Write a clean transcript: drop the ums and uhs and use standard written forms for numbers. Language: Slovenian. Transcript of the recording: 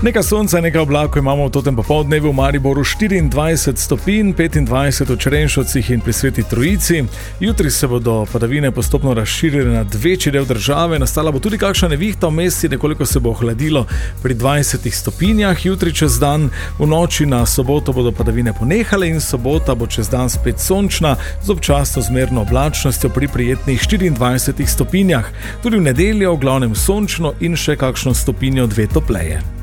Nekaj sonca in nekaj oblakov imamo v tem popoldnevu v Mariboru, 24 stopinj, 25 v Črenšovcih in pri Sveti Trojici. Jutri se bodo padavine postopno razširile nad večji del države, nastala bo tudi kakšna nevihta, vmes nekoliko se bo ohladilo pri 20 stopinjah. Jutri čez dan, v noči na soboto bodo padavine ponehale in sobota bo čez dan spet sončna z občasno zmerno oblačnostjo pri prijetnih 24 stopinjah. Tudi v nedeljo v glavnem sončno in še kakšno stopinjo 2 topleje.